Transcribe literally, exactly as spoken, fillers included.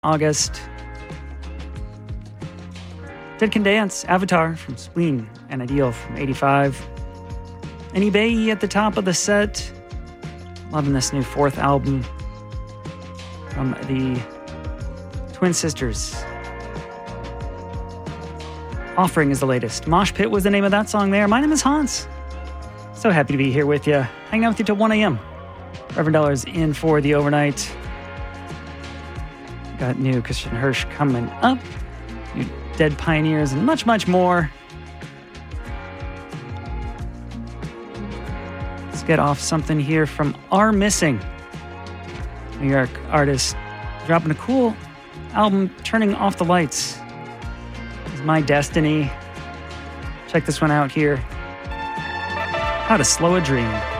August. Dead Can Dance, Avatar from Spleen, and Ideal from eighty-five. And eBay at the top of the set. Loving this new fourth album from the Twin Sisters. Offering is the latest. Mosh Pit was the name of that song there. My name is Hans. So happy to be here with you. Hanging out with you till one a.m. Reverend Dollar's in for the overnight. Got new Christian Hirsch coming up. New Dead Pioneers and much, much more. Let's get off something here from Are Missing. New York artist dropping a cool album, Turning Off the Lights. It's My Destiny. Check this one out here. How to Slow a Dream.